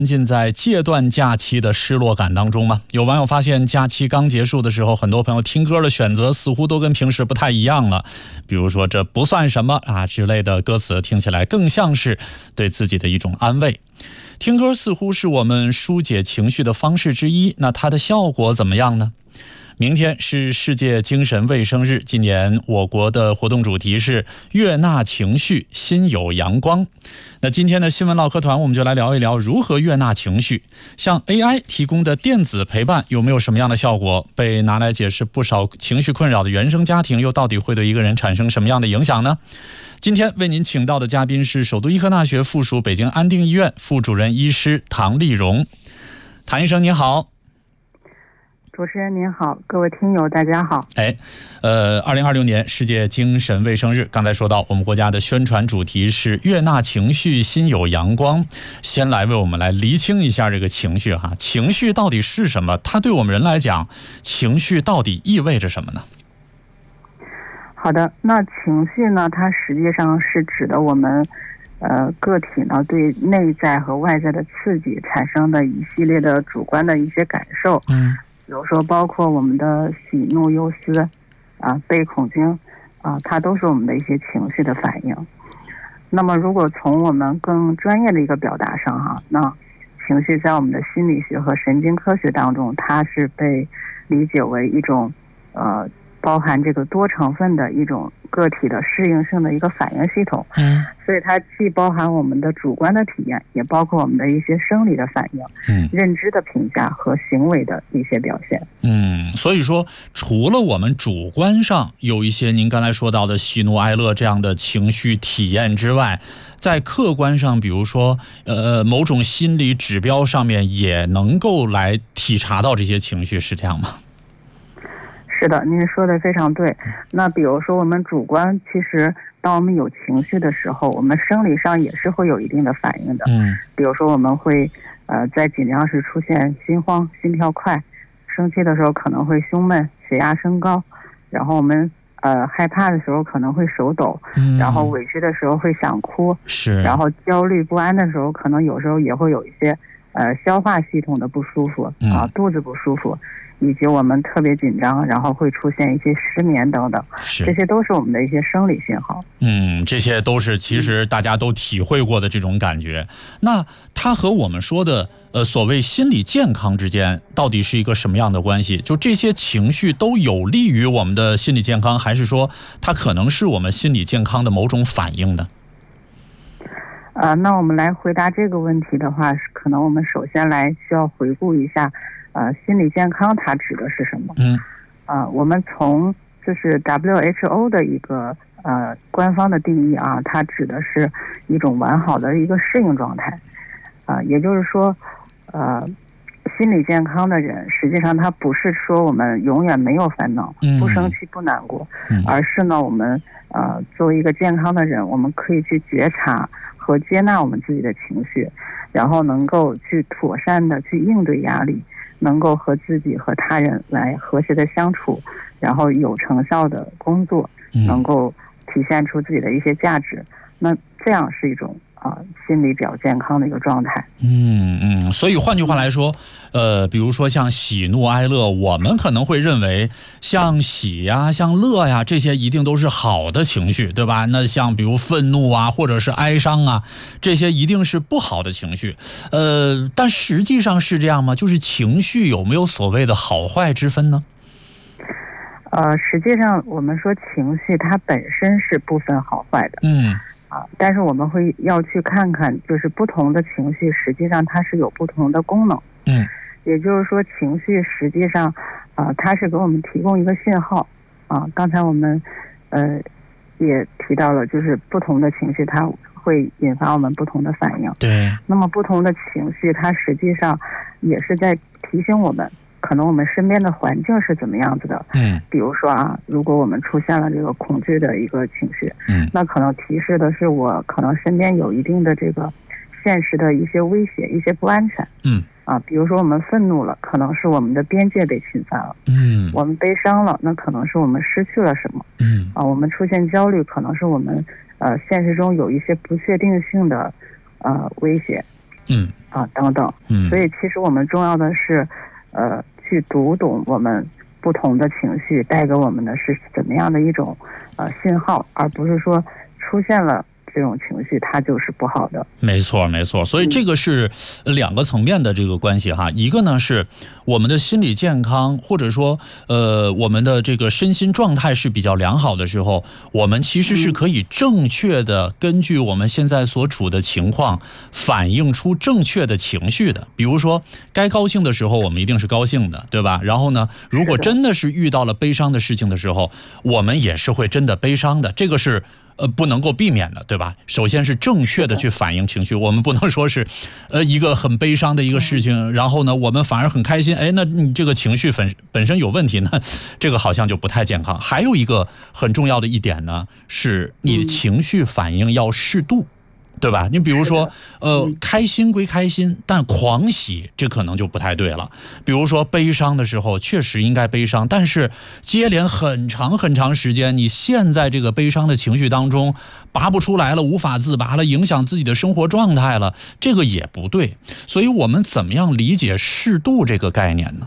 沉浸在戒断假期的失落感当中吗？有网友发现，假期刚结束的时候，很多朋友听歌的选择似乎都跟平时不太一样了。比如说这不算什么啊之类的歌词，听起来更像是对自己的一种安慰。听歌似乎是我们疏解情绪的方式之一，那它的效果怎么样呢？明天是世界精神卫生日，今年我国的活动主题是悦纳情绪，心有阳光。那今天的新闻唠嗑团，我们就来聊一聊如何悦纳情绪。像 AI 提供的电子陪伴有没有什么样的效果？被拿来解释不少情绪困扰的原生家庭，又到底会对一个人产生什么样的影响呢？今天为您请到的嘉宾是首都医科大学附属北京安定医院副主任医师唐丽蓉。唐医生您好。 主持人您好，各位听友大家好。 2026年世界精神卫生日，刚才说到我们国家的宣传主题是悦纳情绪，心有阳光。先来为我们来厘清一下这个情绪哈，情绪到底是什么？它对我们人来讲，情绪到底意味着什么呢？ 好的，那情绪呢，它实际上是指的我们个体呢对内在和外在的刺激产生的一系列的主观的一些感受。比如说包括我们的喜怒忧思悲恐惊它都是我们的一些情绪的反应。那么如果从我们更专业的一个表达上那情绪在我们的心理学和神经科学当中，它是被理解为一种包含这个多成分的一种个体的适应性的一个反应系统。所以它既包含我们的主观的体验，也包括我们的一些生理的反应，认知的评价和行为的一些表现。 所以说除了我们主观上有一些您刚才说到的喜怒哀乐这样的情绪体验之外，在客观上比如说某种心理指标上面也能够来体察到这些情绪，是这样吗？ 是的，您说的非常对。那比如说我们主观，其实当我们有情绪的时候，我们生理上也是会有一定的反应的。比如说我们会在紧张时出现心慌、心跳快，生气的时候可能会胸闷、血压升高，然后我们害怕的时候可能会手抖，然后委屈的时候会想哭，然后焦虑不安的时候可能有时候也会有一些消化系统的不舒服肚子不舒服，以及我们特别紧张，然后会出现一些失眠等等，这些都是我们的一些生理信号。 这些都是其实大家都体会过的这种感觉。那它和我们说的所谓心理健康之间到底是一个什么样的关系？就这些情绪都有利于我们的心理健康，还是说它可能是我们心理健康的某种反应呢？ 那我们来回答这个问题的话，可能我们首先来需要回顾一下心理健康它指的是什么。我们从就是 WHO 的一个官方的定义它指的是一种完好的一个适应状态。也就是说心理健康的人实际上他不是说我们永远没有烦恼，不生气不难过，而是呢我们作为一个健康的人，我们可以去觉察和接纳我们自己的情绪，然后能够去妥善的去应对压力，能够和自己和他人来和谐的相处，然后有成效的工作，能够体现出自己的一些价值。那这样是一种心理比较健康的一个状态。 所以换句话来说比如说像喜怒哀乐，我们可能会认为像喜呀像乐呀这些一定都是好的情绪，对吧？那像比如愤怒或者是哀伤这些一定是不好的情绪。但实际上是这样吗？就是情绪有没有所谓的好坏之分呢？ 实际上我们说情绪它本身是不分好坏的。但是我们会要去看看，就是不同的情绪实际上它是有不同的功能。也就是说情绪实际上它是给我们提供一个信号。刚才我们也提到了，就是不同的情绪它会引发我们不同的反应。 对。 那么不同的情绪它实际上也是在提醒我们可能我们身边的环境是怎么样子的。比如说如果我们出现了这个恐惧的一个情绪，那可能提示的是我可能身边有一定的这个现实的一些威胁，一些不安全。比如说我们愤怒了，可能是我们的边界被侵犯了。我们悲伤了，那可能是我们失去了什么。我们出现焦虑，可能是我们现实中有一些不确定性的威胁。 等等。所以其实我们重要的是去读懂我们不同的情绪带给我们的是怎么样的一种信号，而不是说出现了这种情绪它就是不好的。 没错没错，所以这个是两个层面的这个关系哈。一个呢是我们的心理健康，或者说我们的这个身心状态是比较良好的时候，我们其实是可以正确的根据我们现在所处的情况反映出正确的情绪的。比如说该高兴的时候我们一定是高兴的，对吧？然后呢，如果真的是遇到了悲伤的事情的时候，我们也是会真的悲伤的，这个是不能够避免的，对吧？首先是正确的去反映情绪，我们不能说是一个很悲伤的一个事情，然后呢我们反而很开心，那你这个情绪本身有问题呢，这个好像就不太健康。还有一个很重要的一点呢，是你的情绪反应要适度，对吧？你比如说开心归开心，但狂喜这可能就不太对了。比如说悲伤的时候确实应该悲伤，但是接连很长很长时间你陷在这个悲伤的情绪当中拔不出来了，无法自拔了，影响自己的生活状态了，这个也不对。所以我们怎么样理解适度这个概念呢？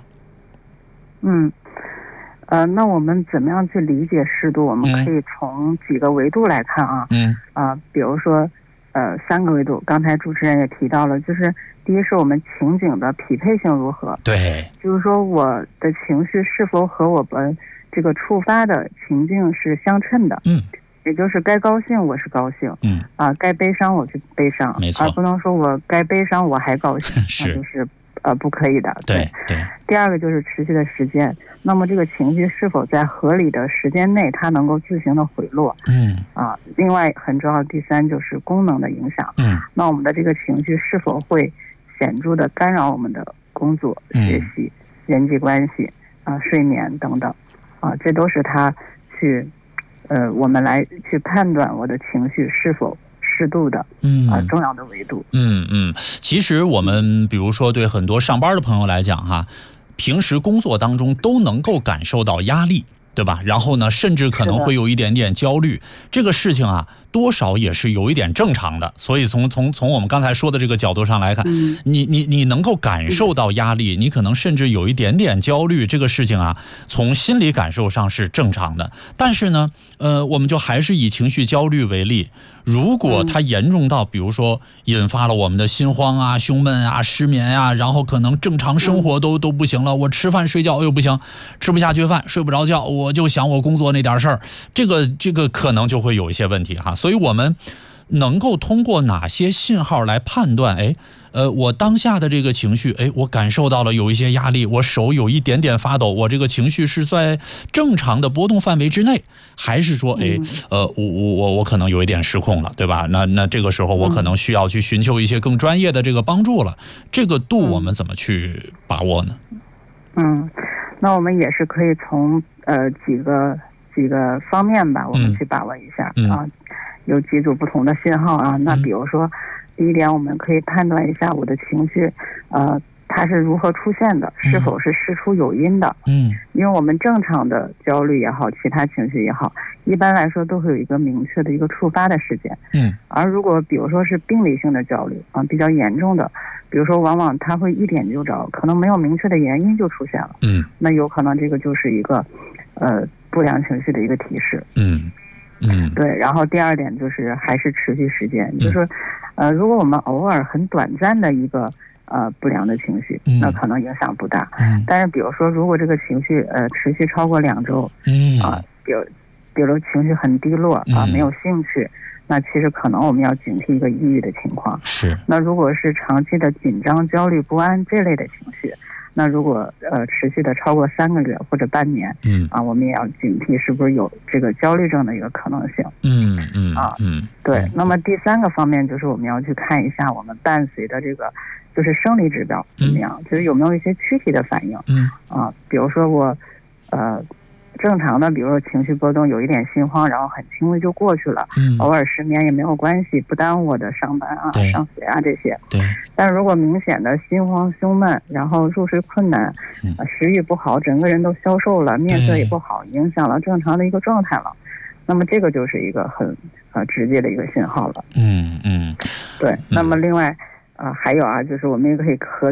那我们怎么样去理解适度？我们可以从几个维度来看啊。比如说3个维度，刚才主持人也提到了，就是第一是我们情景的匹配性如何， 对， 就是说我的情绪是否和我们这个触发的情境是相称的，也就是该高兴我是高兴，该悲伤我是悲伤， 没错， 而不能说我该悲伤我还高兴， 是， 那就是不可以的。 对。 第二个就是持续的时间，那么这个情绪是否在合理的时间内它能够自行的回落，另外很重要的第3就是功能的影响，那我们的这个情绪是否会显著的干扰我们的工作、学习、人际关系睡眠等等这都是它去我们来去判断我的情绪是否适度的重要的维度。 其实我们比如说对很多上班的朋友来讲哈，平时工作当中都能够感受到压力，对吧？然后呢，甚至可能会有一点点焦虑，这个事情啊，多少也是有一点正常的。所以从我们刚才说的这个角度上来看，你能够感受到压力，你可能甚至有一点点焦虑，这个事情啊，从心理感受上是正常的。但是呢，我们就还是以情绪焦虑为例，如果它严重到比如说引发了我们的心慌啊、胸闷啊、失眠啊，然后可能正常生活都不行了，我吃饭睡觉不行，吃不下去饭，睡不着觉，我就想我工作那点事儿，这个可能就会有一些问题哈。所以我们能够通过哪些信号来判断我当下的这个情绪我感受到了有一些压力，我手有一点点发抖，我这个情绪是在正常的波动范围之内，还是说我可能有一点失控了，对吧？那这个时候我可能需要去寻求一些更专业的这个帮助了，这个度我们怎么去把握呢？ 那我们也是可以从几个方面吧，我们去把握一下有几组不同的信号那比如说第一点，我们可以判断一下我的情绪它是如何出现的，是否是事出有因的。因为我们正常的焦虑也好，其他情绪也好，一般来说都会有一个明确的一个触发的事件。而如果比如说是病理性的焦虑比较严重的，比如说往往它会一点就着，可能没有明确的原因就出现了。那有可能这个就是一个不良情绪的一个提示。对。然后第二点就是还是持续时间，就是如果我们偶尔很短暂的一个不良的情绪，那可能影响不大。但是比如说如果这个情绪持续超过2周比如情绪很低落没有兴趣，那其实可能我们要警惕一个抑郁的情况。 是。 那如果是长期的紧张、焦虑、不安这类的情绪，那如果持续的超过3个月或者半年，我们也要警惕是不是有这个焦虑症的一个可能性。对。那么第3个方面就是我们要去看一下我们伴随的这个就是生理指标怎么样，就是有没有一些躯体的反应。比如说我正常的，比如说情绪波动，有一点心慌，然后很轻微就过去了，偶尔失眠也没有关系，不耽误我的上班上学这些。但是如果明显的心慌胸闷，然后入睡困难，食欲不好，整个人都消瘦了，面色也不好，影响了正常的一个状态了，那么这个就是一个很直接的一个信号了。对。那么另外还有就是我们也可以和